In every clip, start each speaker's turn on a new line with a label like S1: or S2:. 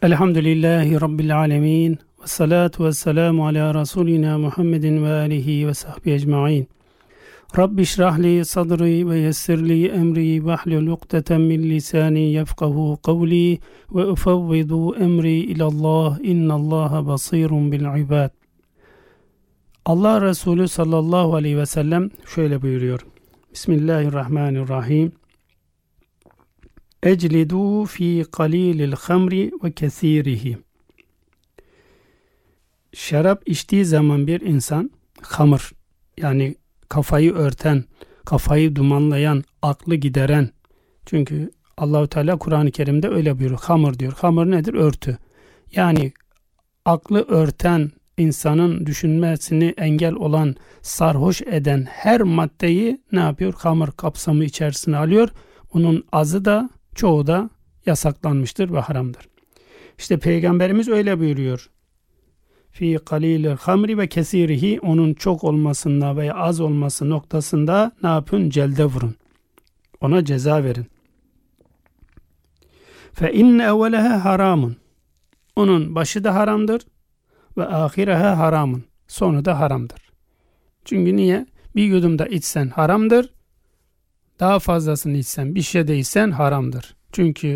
S1: Elhamdülillahi Rabbil alemin. Ve salatu ve selamu ala Resulina Muhammedin ve alihi ve sahbihi ecma'in. Rabbi şrahli sadri ve yessirli emri ve ahlul ukdeten min lisani yefkahu kavli ve ufevvidu emri ilallah innallaha basirun bil ibad. Allah Resulü sallallahu aleyhi ve sellem şöyle buyuruyor. Bismillahirrahmanirrahim. Eclidu fi qalilil hamri ve kesirihi. Şarap içtiği zaman bir insan hamır, yani kafayı örten, kafayı dumanlayan, aklı gideren. Çünkü Allahu Teala Kur'an-ı Kerim'de öyle buyuruyor. Hamır diyor. Hamır nedir? Örtü. Yani aklı örten, insanın düşünmesini engel olan, sarhoş eden her maddeyi ne yapıyor? Hamır kapsamı içerisine alıyor. Onun azı da çoğu da yasaklanmıştır ve haramdır. İşte Peygamberimiz öyle buyuruyor. Fi qalilil hamri ve kesirihi, onun çok olmasında veya az olması noktasında ne yapın? Celde vurun. Ona ceza verin. Fe inne evveleha haramun. Onun başı da haramdır ve ahireha haramun. Sonu da haramdır. Çünkü niye? Bir yudumda içsen haramdır. Daha fazlasını içsen, bir şey de içsen haramdır. Çünkü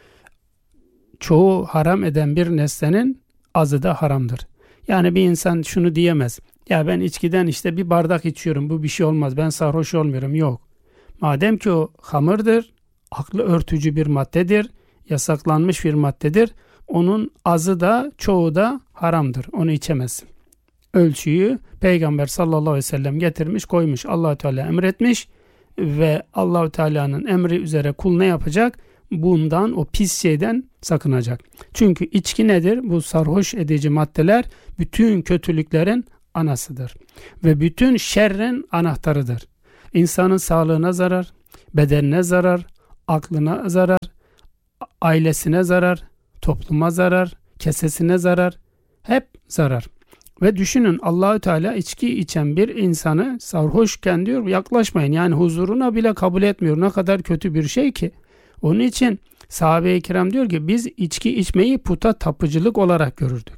S1: çoğu haram eden bir nesnenin azı da haramdır. Yani bir insan şunu diyemez. Ya ben içkiden işte bir bardak içiyorum, bu bir şey olmaz, ben sarhoş olmuyorum. Yok. Madem ki o hamırdır, aklı örtücü bir maddedir, yasaklanmış bir maddedir, onun azı da çoğu da haramdır. Onu içemezsin. Ölçüyü Peygamber sallallahu aleyhi ve sellem getirmiş, koymuş. Allah-u Teala emretmiş ve Allah-u Teala'nın emri üzere kul ne yapacak? Bundan, o pis şeyden sakınacak. Çünkü içki nedir? Bu sarhoş edici maddeler bütün kötülüklerin anasıdır. Ve bütün şerrin anahtarıdır. İnsanın sağlığına zarar, bedenine zarar, aklına zarar, ailesine zarar, topluma zarar, kesesine zarar, hep zarar. Ve düşünün, Allahü Teala içki içen bir insanı sarhoşken diyor yaklaşmayın. Yani huzuruna bile kabul etmiyor. Ne kadar kötü bir şey ki. Onun için sahabe-i kiram diyor ki biz içki içmeyi puta tapıcılık olarak görürdük.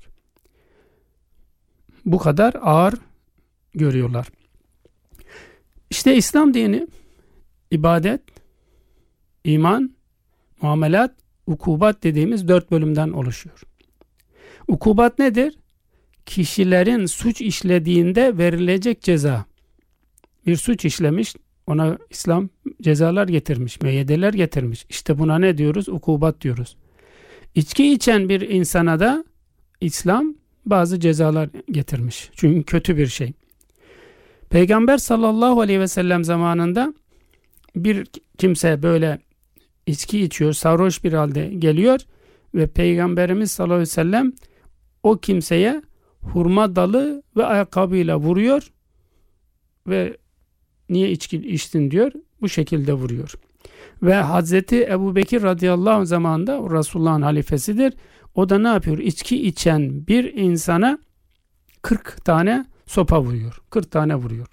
S1: Bu kadar ağır görüyorlar. İşte İslam dini ibadet, iman, muamelat, ukubat dediğimiz 4 bölümden oluşuyor. Ukubat nedir? Kişilerin suç işlediğinde verilecek ceza. Bir suç işlemiş, ona İslam cezalar getirmiş, müeyyideler getirmiş. İşte buna ne diyoruz? Ukubat diyoruz. İçki içen bir insana da İslam bazı cezalar getirmiş. Çünkü kötü bir şey. Peygamber sallallahu aleyhi ve sellem zamanında bir kimse böyle içki içiyor, sarhoş bir halde geliyor ve Peygamberimiz sallallahu aleyhi ve sellem o kimseye hurma dalı ve ayakkabıyla vuruyor ve niye içki içtin diyor. Bu şekilde vuruyor. Ve Hazreti Ebubekir radıyallahu anh zamanında Resulullah'ın halifesidir. O da ne yapıyor? İçki içen bir insana 40 tane sopa vuruyor. 40 tane vuruyor.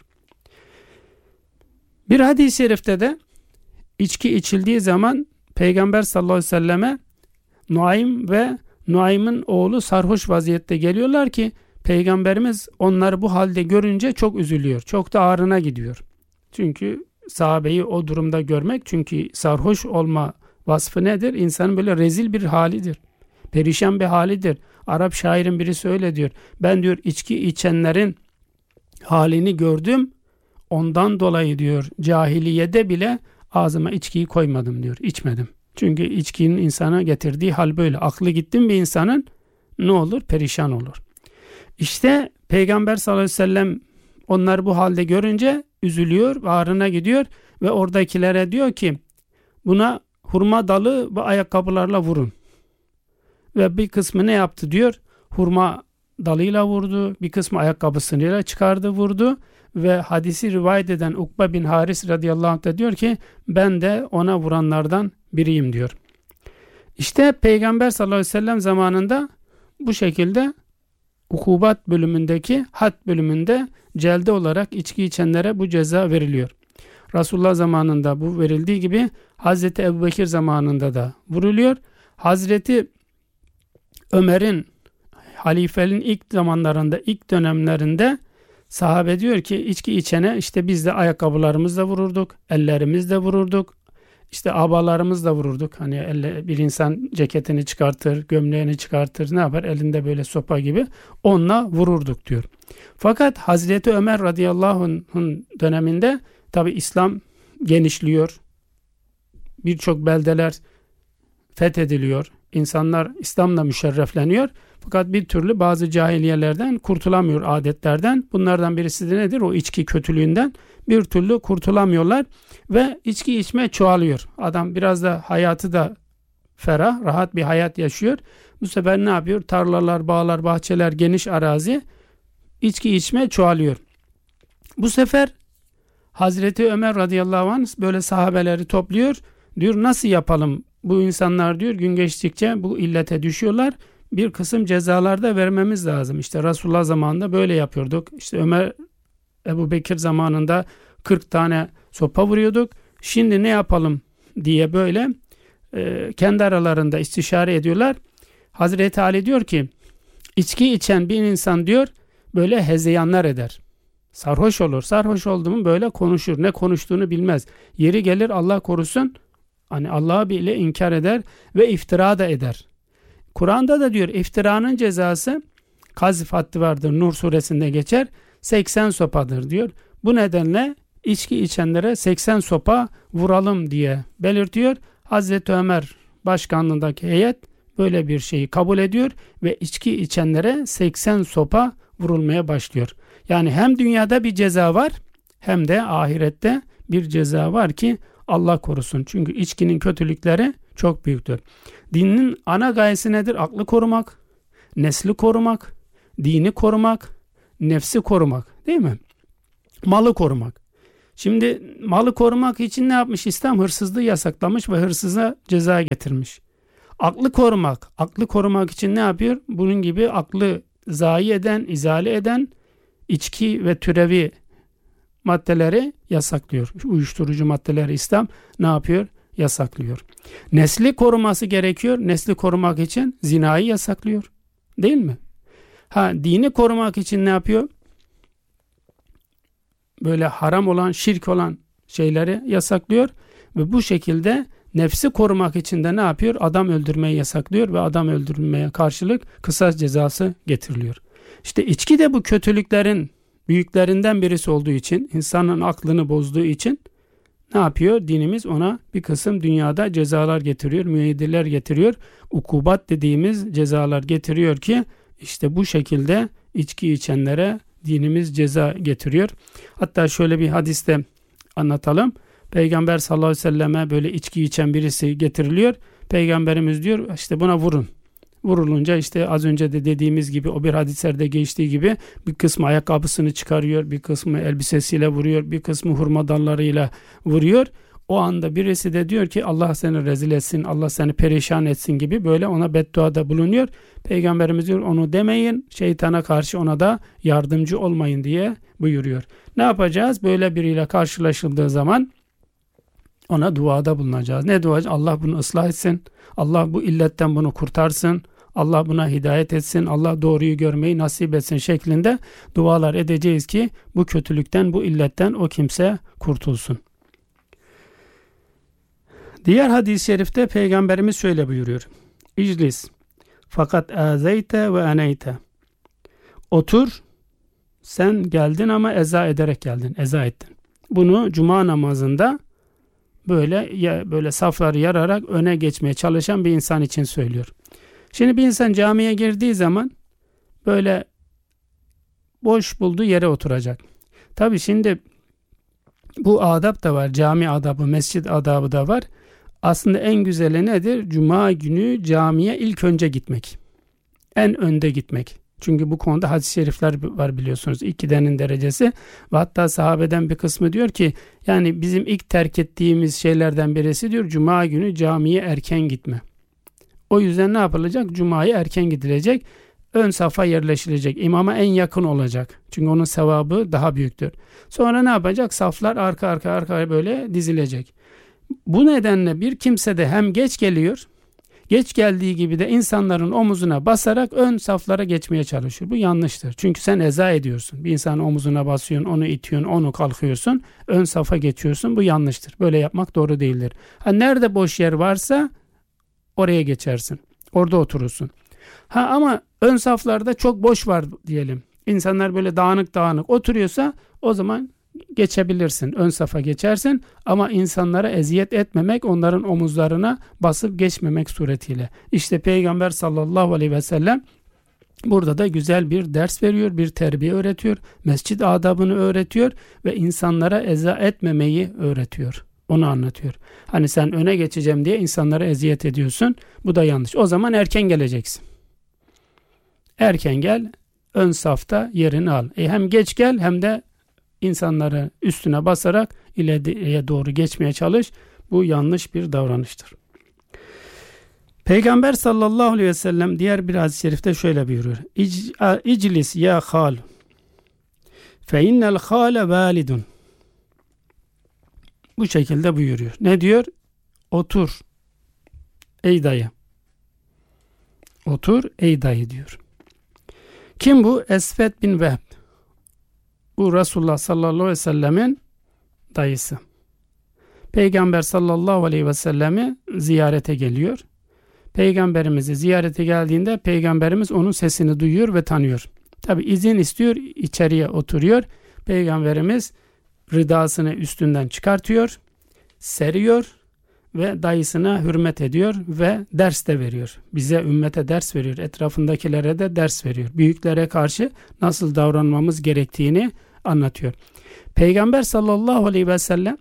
S1: Bir hadis-i şerifte de içki içildiği zaman Peygamber sallallahu aleyhi ve selleme Nuaym ve Nuaym'ın oğlu sarhoş vaziyette geliyorlar ki Peygamberimiz onları bu halde görünce çok üzülüyor. Çok da ağrına gidiyor. Çünkü sahabeyi o durumda görmek, çünkü sarhoş olma vasfı nedir? İnsanın böyle rezil bir halidir. Perişan bir halidir. Arap şairin birisi öyle diyor. Ben diyor içki içenlerin halini gördüm. Ondan dolayı diyor cahiliyede bile ağzıma içkiyi koymadım diyor. İçmedim. Çünkü içkinin insana getirdiği hal böyle. Aklı gittin bir insanın ne olur? Perişan olur. İşte Peygamber sallallahu aleyhi ve sellem onları bu halde görünce üzülüyor, ağrına gidiyor ve oradakilere diyor ki buna hurma dalı ve ayakkabılarla vurun. Ve bir kısmı ne yaptı diyor? Hurma dalıyla vurdu, bir kısmı ayakkabısıyla çıkardı vurdu ve hadisi rivayet eden Ukbe bin Haris radıyallahu anh da diyor ki ben de ona vuranlardan biriyim diyor. İşte Peygamber sallallahu aleyhi ve sellem zamanında bu şekilde ukubat bölümündeki had bölümünde celde olarak içki içenlere bu ceza veriliyor. Resulullah zamanında bu verildiği gibi Hazreti Ebubekir zamanında da vuruluyor. Hazreti Ömer'in halifeliğin ilk zamanlarında, ilk dönemlerinde sahabe diyor ki içki içene işte biz de ayakkabılarımızla vururduk, ellerimizle vururduk, işte abalarımızla vururduk. Hani bir insan ceketini çıkartır, gömleğini çıkartır, ne yapar? Elinde böyle sopa gibi onunla vururduk diyor. Fakat Hazreti Ömer radıyallahu anh'ın döneminde tabi İslam genişliyor. Birçok beldeler fethediliyor. İnsanlar İslam'la müşerrefleniyor. Fakat bir türlü bazı cahiliyelerden kurtulamıyor, adetlerden. Bunlardan birisi de nedir? O içki kötülüğünden bir türlü kurtulamıyorlar ve içki içme çoğalıyor. Adam biraz da hayatı da ferah, rahat bir hayat yaşıyor. Bu sefer ne yapıyor? Tarlalar, bağlar, bahçeler, geniş arazi, içki içme çoğalıyor. Bu sefer Hazreti Ömer radıyallahu anh böyle sahabeleri topluyor. Diyor nasıl yapalım? Bu insanlar diyor gün geçtikçe bu illete düşüyorlar. Bir kısım cezalar da vermemiz lazım. İşte Resulullah zamanında böyle yapıyorduk. İşte Ebu Bekir zamanında 40 tane sopa vuruyorduk. Şimdi ne yapalım diye böyle kendi aralarında istişare ediyorlar. Hazreti Ali diyor ki içki içen bir insan diyor böyle hezeyanlar eder. Sarhoş olur. Sarhoş oldu mu böyle konuşur. Ne konuştuğunu bilmez. Yeri gelir Allah korusun hani Allah'ı bile inkar eder ve iftira da eder. Kur'an'da da diyor iftiranın cezası kazf haddi vardır. Nur suresinde geçer. 80 sopadır diyor. Bu nedenle içki içenlere 80 sopa vuralım diye belirtiyor. Hazreti Ömer başkanlığındaki heyet böyle bir şeyi kabul ediyor ve içki içenlere 80 sopa vurulmaya başlıyor. Yani hem dünyada bir ceza var hem de ahirette bir ceza var ki Allah korusun. Çünkü içkinin kötülükleri çok büyüktür. Dinin ana gayesi nedir? Aklı korumak, nesli korumak, dini korumak, nefsi korumak, değil mi? Malı korumak. Şimdi malı korumak için ne yapmış İslam? Hırsızlığı yasaklamış ve hırsıza ceza getirmiş. Aklı korumak için ne yapıyor? Bunun gibi aklı zayi eden, izale eden içki ve türevi maddeleri yasaklıyor. Uyuşturucu maddeleri İslam ne yapıyor? Yasaklıyor. Nesli koruması gerekiyor. Nesli korumak için zinayı yasaklıyor. Değil mi? Dini korumak için ne yapıyor? Böyle haram olan, şirk olan şeyleri yasaklıyor ve bu şekilde nefsi korumak için de ne yapıyor? Adam öldürmeyi yasaklıyor ve adam öldürmeye karşılık kısas cezası getiriliyor. İşte içki de bu kötülüklerin büyüklerinden birisi olduğu için, insanın aklını bozduğu için ne yapıyor? Dinimiz ona bir kısım dünyada cezalar getiriyor, müeyyideler getiriyor. Ukubat dediğimiz cezalar getiriyor ki işte bu şekilde içki içenlere dinimiz ceza getiriyor. Hatta şöyle bir hadiste anlatalım. Peygamber sallallahu aleyhi ve selleme böyle içki içen birisi getiriliyor. Peygamberimiz diyor işte buna vurun. Vurulunca işte az önce de dediğimiz gibi o bir hadislerde geçtiği gibi bir kısmı ayakkabısını çıkarıyor, bir kısmı elbisesiyle vuruyor, bir kısmı hurma dallarıyla vuruyor. O anda birisi de diyor ki Allah seni rezil etsin, Allah seni perişan etsin gibi böyle ona bedduada bulunuyor. Peygamberimiz diyor onu demeyin, şeytana karşı ona da yardımcı olmayın diye buyuruyor. Ne yapacağız? Böyle biriyle karşılaşıldığı zaman ona duada bulunacağız. Ne dua? Allah bunu ıslah etsin. Allah bu illetten bunu kurtarsın. Allah buna hidayet etsin. Allah doğruyu görmeyi nasip etsin şeklinde dualar edeceğiz ki bu kötülükten, bu illetten o kimse kurtulsun. Diğer hadis-i şerifte Peygamberimiz şöyle buyuruyor. İclis fakat azeyte ve eneyte. Otur, sen geldin ama eza ederek geldin, eza ettin. Bunu cuma namazında böyle safları yararak öne geçmeye çalışan bir insan için söylüyor. Şimdi bir insan camiye girdiği zaman böyle boş bulduğu yere oturacak. Tabii şimdi bu adab da var. Cami adabı, mescid adabı da var. Aslında en güzeli nedir? Cuma günü camiye ilk önce gitmek. En önde gitmek. Çünkü bu konuda hadis-i şerifler var biliyorsunuz. İkidenin derecesi. Ve hatta sahabeden bir kısmı diyor ki yani bizim ilk terk ettiğimiz şeylerden birisi diyor cuma günü camiye erken gitme. O yüzden ne yapılacak? Cuma'ya erken gidilecek. Ön safa yerleşilecek. İmama en yakın olacak. Çünkü onun sevabı daha büyüktür. Sonra ne yapacak? Saflar arka arkaya böyle dizilecek. Bu nedenle bir kimse de hem geç geliyor, Geç geldiği gibi de insanların omuzuna basarak ön saflara geçmeye çalışıyor. Bu yanlıştır. Çünkü sen eza ediyorsun. Bir insanın omuzuna basıyorsun, onu itiyorsun, onu kalkıyorsun, ön safa geçiyorsun. Bu yanlıştır. Böyle yapmak doğru değildir. Nerede boş yer varsa oraya geçersin. Orada oturursun. Ama ön saflarda çok boş var diyelim. İnsanlar böyle dağınık dağınık oturuyorsa o zaman geçebilirsin. Ön safa geçersin ama insanlara eziyet etmemek, onların omuzlarına basıp geçmemek suretiyle. İşte Peygamber sallallahu aleyhi ve sellem burada da güzel bir ders veriyor, bir terbiye öğretiyor, mescid adabını öğretiyor ve insanlara eza etmemeyi öğretiyor. Onu anlatıyor. Hani sen öne geçeceğim diye insanlara eziyet ediyorsun. Bu da yanlış. O zaman erken geleceksin. Erken gel, ön safta yerini al. Hem geç gel hem de insanları üstüne basarak ileriye doğru geçmeye çalış. Bu yanlış bir davranıştır. Peygamber sallallahu aleyhi ve sellem diğer bir hadis-i şerifte şöyle buyuruyor. İclis ya hal fe innel hale validun. Bu şekilde buyuruyor. Ne diyor? Otur ey dayı. Otur ey dayı diyor. Kim bu? Esved bin Vehb. Bu Resulullah sallallahu aleyhi ve sellemin dayısı. Peygamber sallallahu aleyhi ve sellemi ziyarete geliyor. Peygamberimizi ziyarete geldiğinde Peygamberimiz onun sesini duyuyor ve tanıyor. Tabi izin istiyor, içeriye oturuyor. Peygamberimiz ridasını üstünden çıkartıyor, seriyor ve dayısına hürmet ediyor ve ders de veriyor. Bize, ümmete ders veriyor. Etrafındakilere de ders veriyor. Büyüklere karşı nasıl davranmamız gerektiğini anlatıyor. Peygamber sallallahu aleyhi ve sellem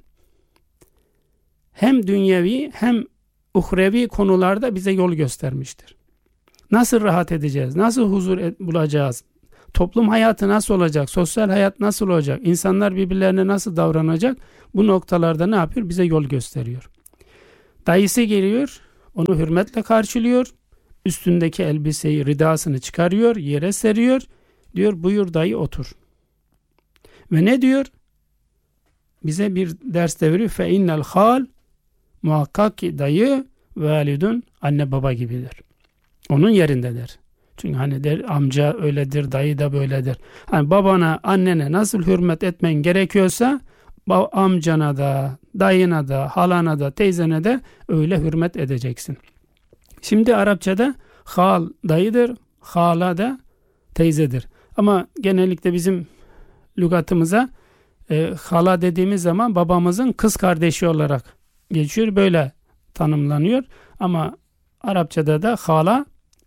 S1: hem dünyevi hem uhrevi konularda bize yol göstermiştir. Nasıl rahat edeceğiz? Nasıl huzur bulacağız? Toplum hayatı nasıl olacak? Sosyal hayat nasıl olacak? İnsanlar birbirlerine nasıl davranacak? Bu noktalarda ne yapıyor? Bize yol gösteriyor. Dayısı geliyor, onu hürmetle karşılıyor. Üstündeki elbiseyi, ridasını çıkarıyor, yere seriyor. Diyor buyur dayı otur. Ve ne diyor? Bize bir ders de veriyor. Fe innel hal, muhakkak ki dayı validun, anne baba gibidir. Onun yerindedir. Çünkü hani der amca öyledir, dayı da böyledir. Hani babana, annene nasıl hürmet etmen gerekiyorsa amcana da, dayına da, halana da, teyzene de öyle hürmet edeceksin. Şimdi Arapçada hal dayıdır, hala da teyzedir. Ama genellikle bizim lügatımıza hala dediğimiz zaman babamızın kız kardeşi olarak geçiyor. Böyle tanımlanıyor. Ama Arapçada da hala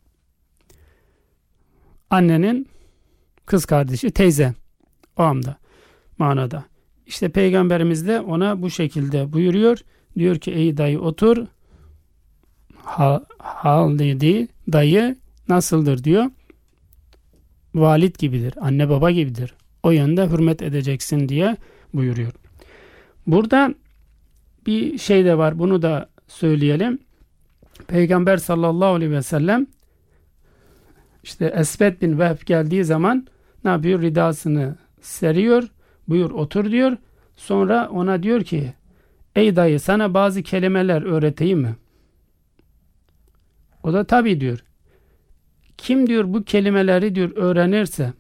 S1: annenin kız kardeşi, teyze o anda manada. İşte Peygamberimiz de ona bu şekilde buyuruyor. Diyor ki ey dayı otur. Hal dediği dayı nasıldır diyor. Valid gibidir, anne baba gibidir. O yönde hürmet edeceksin diye buyuruyor. Burada bir şey de var, bunu da söyleyelim. Peygamber sallallahu aleyhi ve sellem işte Esved bin Vehb geldiği zaman ne yapıyor? Ridasını seriyor. Buyur otur diyor. Sonra ona diyor ki ey dayı sana bazı kelimeler öğreteyim mi? O da tabii diyor. Kim diyor bu kelimeleri diyor öğrenirse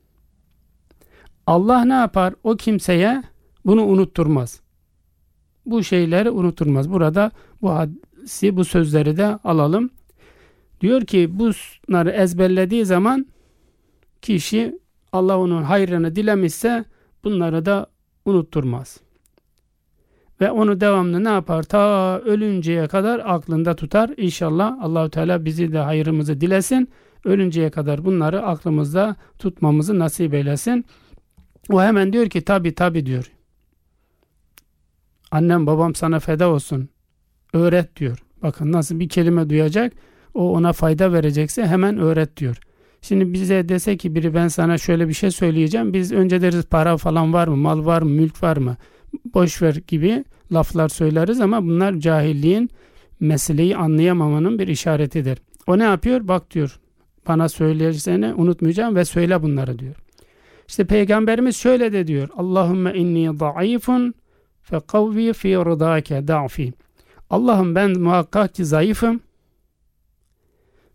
S1: Allah ne yapar? O kimseye bunu unutturmaz. Bu şeyleri unutturmaz. Burada bu hadisi, bu sözleri de alalım. Diyor ki bunları ezberlediği zaman kişi Allah onun hayrını dilemişse bunları da unutturmaz. Ve onu devamlı ne yapar? Ta ölünceye kadar aklında tutar. İnşallah Allahu Teala bizi de hayrımızı dilesin. Ölünceye kadar bunları aklımızda tutmamızı nasip eylesin. O hemen diyor ki tabi diyor. Annem babam sana feda olsun. Öğret diyor. Bakın nasıl bir kelime duyacak. O ona fayda verecekse hemen öğret diyor. Şimdi bize dese ki biri ben sana şöyle bir şey söyleyeceğim. Biz önce deriz para falan var mı? Mal var mı? Mülk var mı? Boş ver gibi laflar söyleriz ama bunlar cahilliğin, meseleyi anlayamamanın bir işaretidir. O ne yapıyor? Bak diyor. Bana söyleyeceğini unutmayacağım ve söyle bunları diyor. İşte Peygamberimiz şöyle de diyor. Allahümme inni zayıfun fe kavvi fi rıdâke da'fi. Allah'ım ben muhakkak ki zayıfım.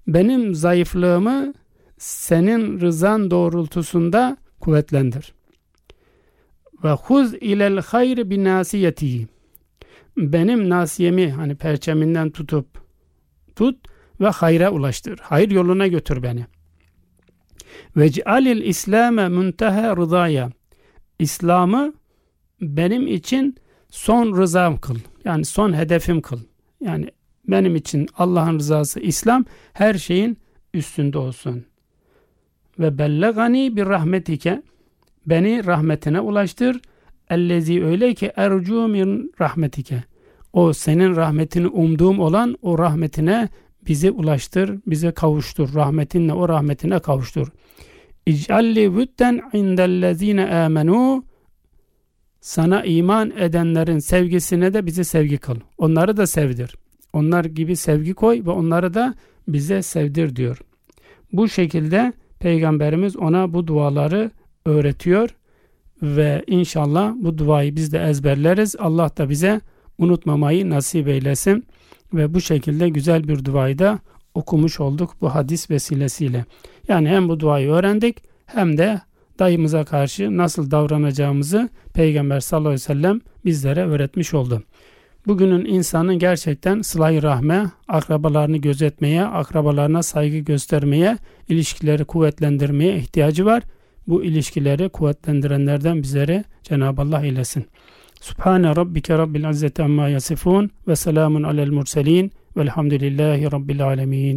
S1: benim zayıflığımı senin rızan doğrultusunda kuvvetlendir. Ve huz ilel hayr bi nasiyeti, benim nasiyemi, hani perçeminden tut ve hayra ulaştır. Hayır yoluna götür beni. Ve cealil İslame munteha rızaya, İslam'ı benim için son rızam kıl. Yani son hedefim kıl. Yani benim için Allah'ın rızası İslam her şeyin üstünde olsun. Ve bellegani bir rahmetike, beni rahmetine ulaştır. Ellezi, öyle ki ercu min rahmetike, o senin rahmetini umduğum olan o rahmetine bizi ulaştır, bize kavuştur. Rahmetinle o rahmetine kavuştur. İc'alli vütten indellezine amenu, sana iman edenlerin sevgisine de bizi sevgi kıl. Onları da sevdir. Onlar gibi sevgi koy ve onları da bize sevdir diyor. Bu şekilde Peygamberimiz ona bu duaları öğretiyor ve inşallah bu duayı biz de ezberleriz. Allah da bize unutmamayı nasip eylesin ve bu şekilde güzel bir duayı da okumuş olduk bu hadis vesilesiyle. Yani hem bu duayı öğrendik hem de dayımıza karşı nasıl davranacağımızı Peygamber sallallahu aleyhi ve sellem bizlere öğretmiş oldu. Bugünün insanın gerçekten sıla-i rahme, akrabalarını gözetmeye, akrabalarına saygı göstermeye, ilişkileri kuvvetlendirmeye ihtiyacı var. Bu ilişkileri kuvvetlendirenlerden bizleri Cenab-ı Allah eylesin. Subhane rabbike rabbil izzeti amma yasifun ve selamun alel murselin velhamdülillahi rabbil alemin.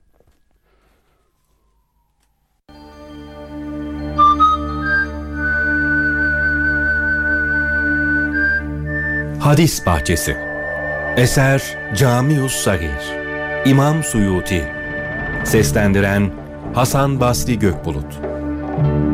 S2: Hadis Bahçesi. Eser Camius Sagir. İmam Suyuti. Seslendiren Hasan Basri Gökbulut.